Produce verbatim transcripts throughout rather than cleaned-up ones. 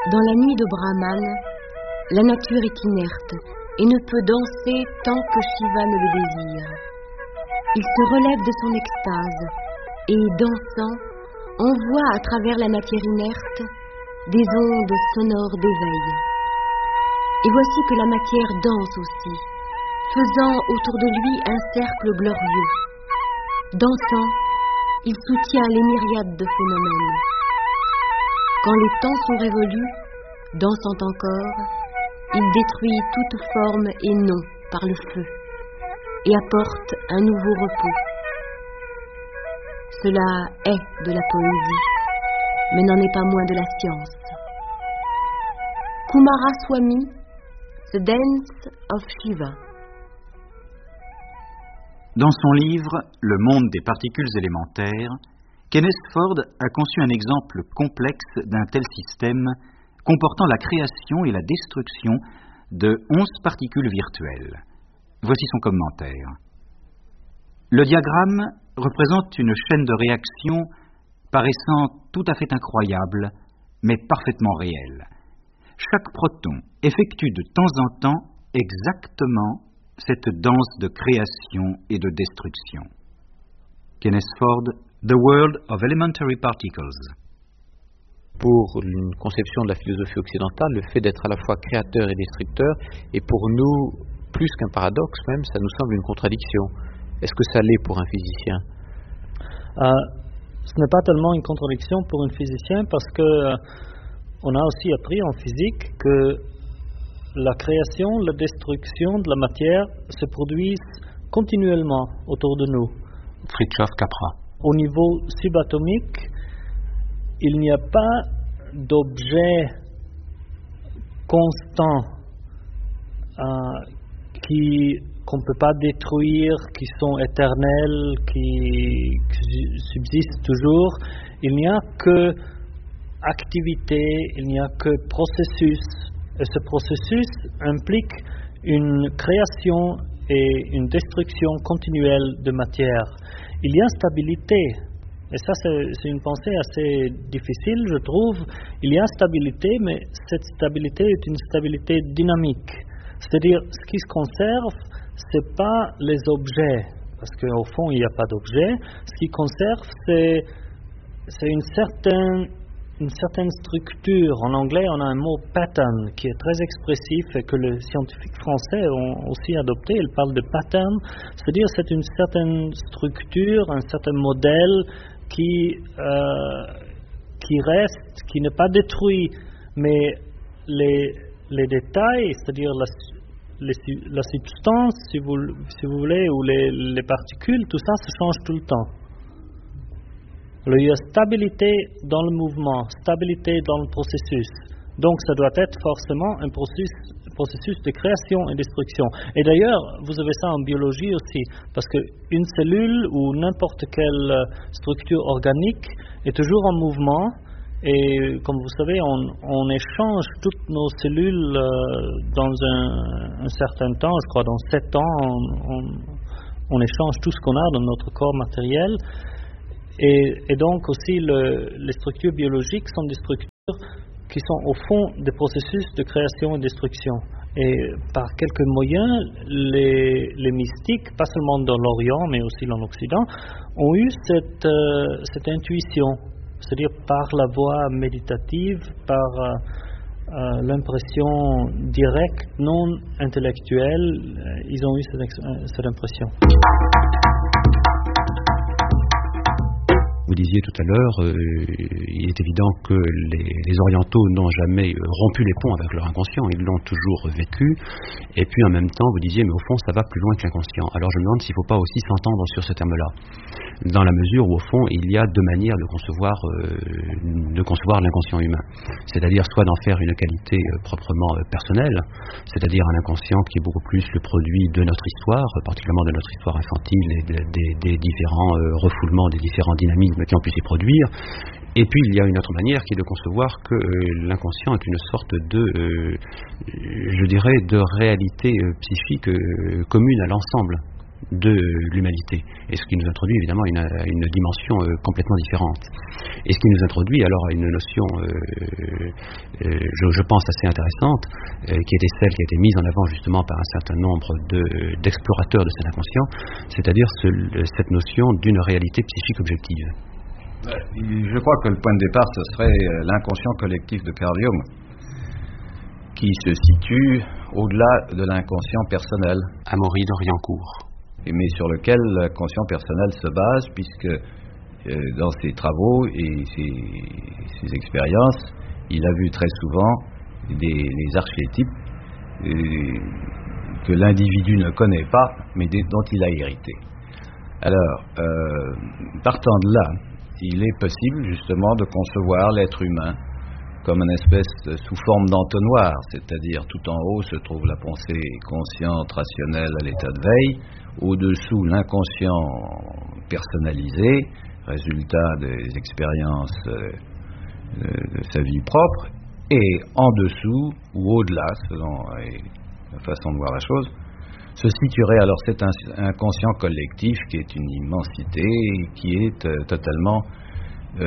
Dans la nuit de Brahman, la nature est inerte et ne peut danser tant que Shiva ne le désire. Il se relève de son extase et, dansant, envoie à travers la matière inerte des ondes sonores d'éveil. Et voici que la matière danse aussi, faisant autour de lui un cercle glorieux. Dansant, il soutient les myriades de phénomènes. Quand les temps sont révolus, dansant encore, il détruit toute forme et nom par le feu et apporte un nouveau repos. Cela est de la poésie, mais n'en est pas moins de la science. Kumaraswamy, The Dance of Shiva. Dans son livre « Le monde des particules élémentaires », Kenneth Ford a conçu un exemple complexe d'un tel système comportant la création et la destruction de onze particules virtuelles. Voici son commentaire. Le diagramme représente une chaîne de réactions paraissant tout à fait incroyable, mais parfaitement réelle. Chaque proton effectue de temps en temps exactement cette danse de création et de destruction. Kenneth Ford, The World of Elementary Particles. Pour une conception de la philosophie occidentale, le fait d'être à la fois créateur et destructeur est pour nous plus qu'un paradoxe même, ça nous semble une contradiction. Est-ce que ça l'est pour un physicien? euh, Ce n'est pas tellement une contradiction pour un physicien parce que euh, on a aussi appris en physique que la création, la destruction de la matière se produisent continuellement autour de nous. Fritjof Capra. Au niveau subatomique, il n'y a pas d'objet constant euh, qui, qu'on ne peut pas détruire, qui sont éternels, qui, qui subsistent toujours. Il n'y a que activité, il n'y a que processus. Et ce processus implique une création et une destruction continuelle de matière. Il y a stabilité. Et ça, c'est, c'est une pensée assez difficile, je trouve. Il y a stabilité, mais cette stabilité est une stabilité dynamique. C'est-à-dire, ce qui se conserve, ce n'est pas les objets, parce qu'au fond, il n'y a pas d'objets. Ce qui conserve, c'est, c'est une certaine, une certaine structure. En anglais, on a un mot pattern qui est très expressif et que les scientifiques français ont aussi adopté. Ils parlent de pattern, c'est-à-dire c'est une certaine structure, un certain modèle qui, euh, qui reste, qui n'est pas détruit, mais les, les détails, c'est-à-dire la, les, la substance, si vous, si vous voulez, ou les, les particules, tout ça se change tout le temps. Alors, il y a stabilité dans le mouvement, stabilité dans le processus. Donc, ça doit être forcément un processus, processus de création et destruction. Et d'ailleurs, vous avez ça en biologie aussi, parce qu'une cellule ou n'importe quelle structure organique est toujours en mouvement. Et comme vous savez, on, on échange toutes nos cellules euh, dans un, un certain temps, je crois dans sept ans, on, on, on échange tout ce qu'on a dans notre corps matériel. Et, et donc aussi le, les structures biologiques sont des structures qui sont au fond des processus de création et destruction. Et par quelques moyens, les, les mystiques, pas seulement dans l'Orient mais aussi dans l'Occident, ont eu cette, euh, cette intuition, c'est-à-dire par la voie méditative, par euh, euh, l'impression directe, non intellectuelle, euh, ils ont eu cette, ex- cette impression. Vous disiez tout à l'heure, euh, il est évident que les, les orientaux n'ont jamais euh, rompu les ponts avec leur inconscient, ils l'ont toujours vécu, et puis en même temps vous disiez, mais au fond ça va plus loin que l'inconscient. Alors je me demande s'il ne faut pas aussi s'entendre sur ce terme-là, dans la mesure où au fond il y a deux manières de concevoir, euh, de concevoir l'inconscient humain, c'est-à-dire soit d'en faire une qualité euh, proprement euh, personnelle, c'est-à-dire un inconscient qui est beaucoup plus le produit de notre histoire, particulièrement de notre histoire infantile et de, des, des différents euh, refoulements, des différents dynamismes qui ont pu s'y produire. Et puis il y a une autre manière qui est de concevoir que euh, l'inconscient est une sorte de, euh, je dirais, de réalité euh, psychique euh, commune à l'ensemble de l'humanité, et ce qui nous introduit évidemment une, une dimension euh, complètement différente, et ce qui nous introduit alors à une notion, euh, euh, je, je pense assez intéressante, euh, qui était celle qui a été mise en avant justement par un certain nombre de, d'explorateurs de cet inconscient, c'est-à-dire ce, cette notion d'une réalité psychique objective. Je crois que le point de départ, ce serait l'inconscient collectif de Carl Jung, qui se situe au-delà de l'inconscient personnel. Amaury d'Oriencourt. Mais sur lequel l'inconscient personnel se base, puisque euh, dans ses travaux et ses, ses expériences, il a vu très souvent des, les archétypes euh, que l'individu ne connaît pas, mais des, dont il a hérité. Alors, euh, partant de là, il est possible justement de concevoir l'être humain comme une espèce sous forme d'entonnoir, c'est-à-dire tout en haut se trouve la pensée consciente, rationnelle à l'état de veille, au-dessous l'inconscient personnalisé, résultat des expériences de sa vie propre, et en dessous ou au-delà, selon la façon de voir la chose, se situerait alors cet inconscient collectif qui est une immensité, qui est euh, totalement, euh,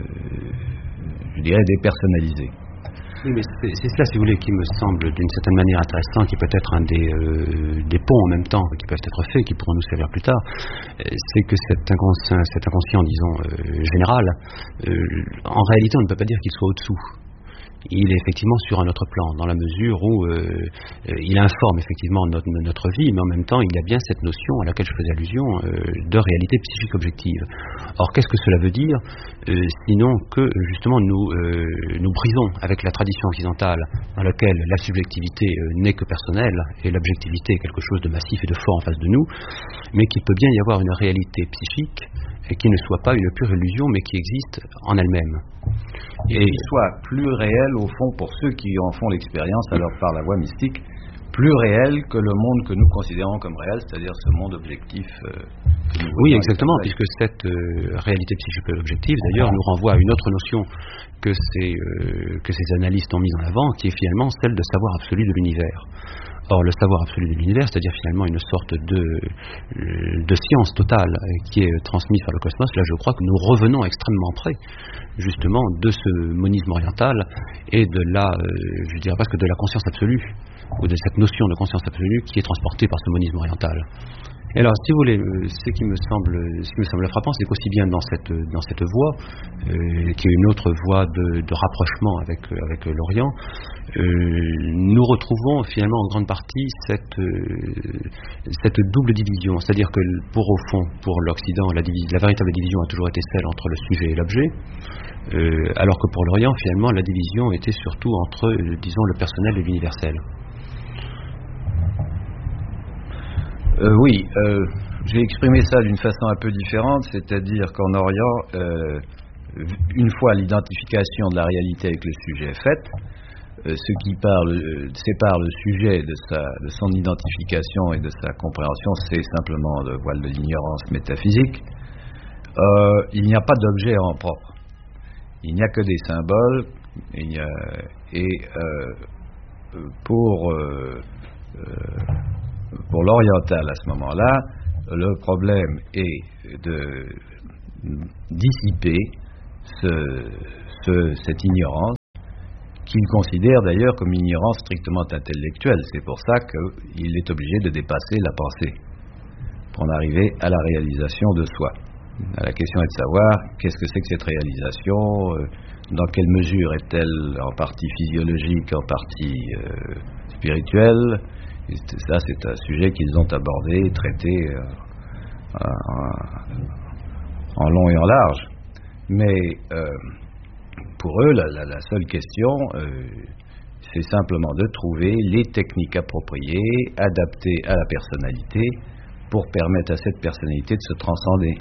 je dirais, dépersonnalisé. Oui, mais c'est, c'est cela, si vous voulez, qui me semble d'une certaine manière intéressant, qui peut être un des, euh, des ponts en même temps, qui peuvent être faits, qui pourront nous servir plus tard. C'est que cet inconscient, cet inconscient disons, euh, général, euh, en réalité, on ne peut pas dire qu'il soit au-dessous. Il est effectivement sur un autre plan, dans la mesure où euh, euh, il informe effectivement notre, notre vie, mais en même temps, il y a bien cette notion à laquelle je faisais allusion euh, de réalité psychique objective. Or, qu'est-ce que cela veut dire euh, sinon que, justement, nous, euh, nous brisons avec la tradition occidentale, dans laquelle la subjectivité euh, n'est que personnelle, et l'objectivité est quelque chose de massif et de fort en face de nous, mais qu'il peut bien y avoir une réalité psychique, et qui ne soit pas une pure illusion, mais qui existe en elle-même. Et qui soit plus réel, au fond, pour ceux qui en font l'expérience, alors par la voie mystique, plus réel que le monde que nous considérons comme réel, c'est-à-dire ce monde objectif. Euh, oui, exactement, puisque cette euh, réalité psychique objective, d'ailleurs, nous renvoie à une autre notion que ces, euh, que ces analystes ont mise en avant, qui est finalement celle de savoir absolu de l'univers. Or, le savoir absolu de l'univers, c'est-à-dire finalement une sorte de, de science totale qui est transmise par le cosmos, là je crois que nous revenons extrêmement près, justement, de ce monisme oriental et de la, euh, je dirais presque de la conscience absolue, ou de cette notion de conscience absolue qui est transportée par ce monisme oriental. Et alors, si vous voulez, ce qui me semble, ce qui me semble frappant, c'est qu'aussi bien dans cette, dans cette voie, euh, qui est une autre voie de, de rapprochement avec, avec l'Orient, euh, nous retrouvons finalement en grande partie cette, euh, cette double division. C'est-à-dire que pour, au fond, pour l'Occident, la, divis- la véritable division a toujours été celle entre le sujet et l'objet, euh, alors que pour l'Orient, finalement, la division était surtout entre, euh, disons, le personnel et l'universel. Euh, oui, euh, j'ai exprimé ça d'une façon un peu différente, c'est-à dire qu'en Orient, euh, une fois l'identification de la réalité avec le sujet faite, euh, ce qui parle, euh, sépare le sujet de, sa, de son identification et de sa compréhension, c'est simplement le voile de l'ignorance métaphysique. Euh, il n'y a pas d'objet en propre. Il n'y a que des symboles, et, il y a, et euh, pour... Euh, euh, Pour l'oriental, à ce moment-là, le problème est de dissiper ce, ce, cette ignorance, qu'il considère d'ailleurs comme une ignorance strictement intellectuelle. C'est pour ça qu'il est obligé de dépasser la pensée pour en arriver à la réalisation de soi. La question est de savoir qu'est-ce que c'est que cette réalisation, dans quelle mesure est-elle en partie physiologique, en partie euh, spirituelle. Et ça, c'est un sujet qu'ils ont abordé, traité euh, en, en long et en large. Mais euh, pour eux, la, la, la seule question, euh, c'est simplement de trouver les techniques appropriées, adaptées à la personnalité, pour permettre à cette personnalité de se transcender.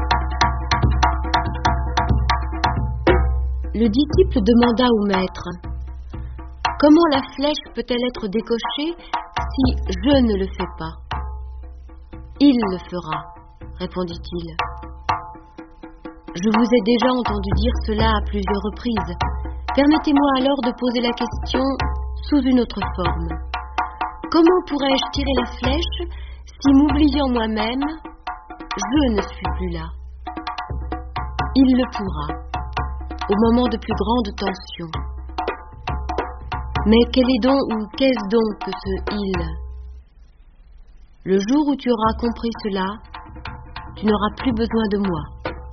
Le disciple demanda au maître: comment la flèche peut-elle être décochée si je ne le fais pas? Il le fera, répondit-il. Je vous ai déjà entendu dire cela à plusieurs reprises. Permettez-moi alors de poser la question sous une autre forme. Comment pourrais-je tirer la flèche Si m'oubliant moi-même, je ne suis plus là. Il le pourra, au moment de plus grande tension. Mais quel est donc ou qu'est-ce donc que ce il? Le jour où tu auras compris cela, tu n'auras plus besoin de moi.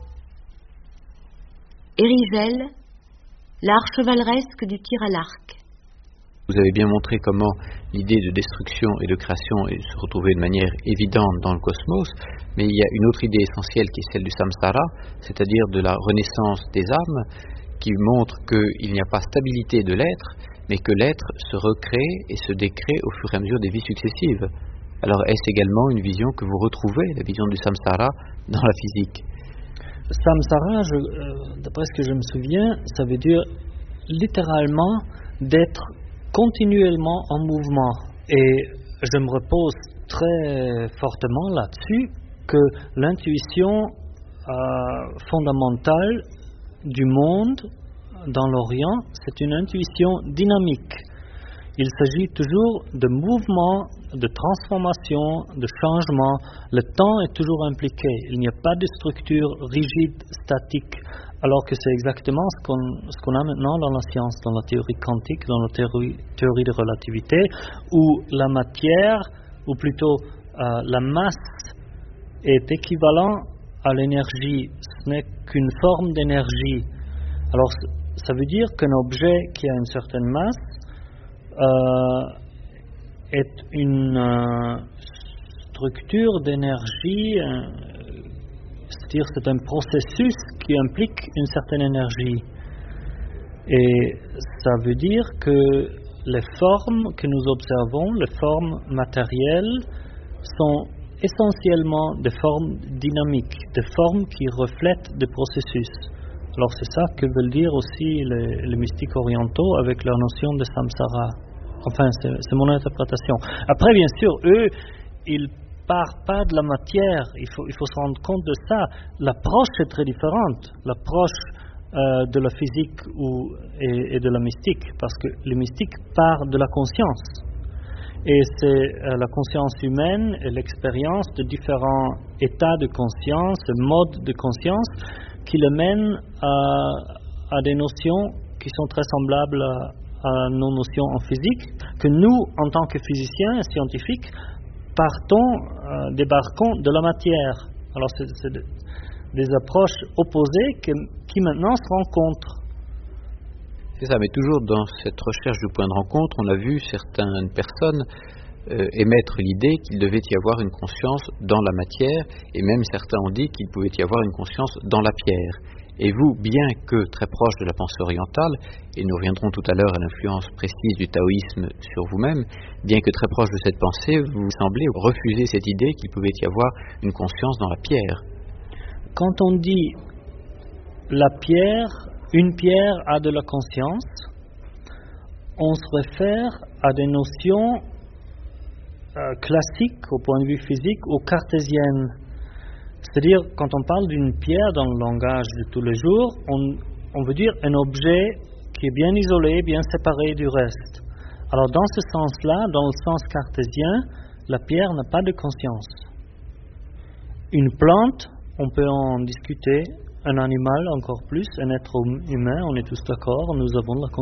Érigel, l'art chevaleresque du tir à l'arc. Vous avez bien montré comment l'idée de destruction et de création se retrouvait de manière évidente dans le cosmos, mais il y a une autre idée essentielle qui est celle du samsara, c'est-à-dire de la renaissance des âmes, qui montre qu'il n'y a pas stabilité de l'être, mais que l'être se recrée et se décrée au fur et à mesure des vies successives. Alors est-ce également une vision que vous retrouvez, la vision du samsara, dans la physique? Samsara, je, euh, d'après ce que je me souviens, ça veut dire littéralement d'être continuellement en mouvement. Et je me repose très fortement là-dessus que l'intuition euh, fondamentale du monde dans l'Orient, c'est une intuition dynamique. Il s'agit toujours de mouvement, de transformation, de changement. Le temps est toujours impliqué. Il n'y a pas de structure rigide, statique, alors que c'est exactement ce qu'on, ce qu'on a maintenant dans la science, dans la théorie quantique, dans la théorie, théorie de relativité, où la matière, ou plutôt euh, la masse, est équivalent à l'énergie. Ce n'est qu'une forme d'énergie. Alors, ça veut dire qu'un objet qui a une certaine masse euh, est une euh, structure d'énergie, euh, c'est-à-dire c'est un processus qui implique une certaine énergie. Et ça veut dire que les formes que nous observons, les formes matérielles, sont essentiellement des formes dynamiques, des formes qui reflètent des processus. Alors c'est ça que veulent dire aussi les, les mystiques orientaux avec leur notion de samsara. Enfin, c'est, c'est mon interprétation. Après, bien sûr, eux, ils ne partent pas de la matière. Il faut, il faut se rendre compte de ça. L'approche est très différente. L'approche euh, de la physique ou, et, et de la mystique. Parce que les mystiques partent de la conscience. Et c'est euh, la conscience humaine et l'expérience de différents états de conscience, modes de conscience, qui le mènent à, à des notions qui sont très semblables à, à nos notions en physique, que nous, en tant que physiciens et scientifiques, partons, euh, débarquons de la matière. Alors c'est, c'est de, des approches opposées que, qui maintenant se rencontrent. C'est ça, mais toujours dans cette recherche du point de rencontre, on a vu certaines personnes euh, émettre l'idée qu'il devait y avoir une conscience dans la matière, et même certains ont dit qu'il pouvait y avoir une conscience dans la pierre. Et vous, bien que très proche de la pensée orientale, et nous reviendrons tout à l'heure à l'influence précise du taoïsme sur vous-même, bien que très proche de cette pensée, vous semblez refuser cette idée qu'il pouvait y avoir une conscience dans la pierre. Quand on dit la pierre, une pierre a de la conscience, on se réfère à des notions euh, classiques au point de vue physique ou cartésiennes. C'est-à-dire, quand on parle d'une pierre dans le langage de tous les jours, on, on veut dire un objet qui est bien isolé, bien séparé du reste. Alors, dans ce sens-là, dans le sens cartésien, la pierre n'a pas de conscience. Une plante, on peut en discuter. Un animal, encore plus, un être humain, on est tous d'accord, nous avons la conscience.